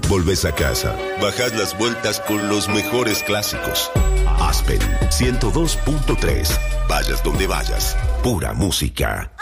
Volvés a casa, bajás las vueltas con los mejores clásicos. Aspen 102.3. Vayas donde vayas, pura música.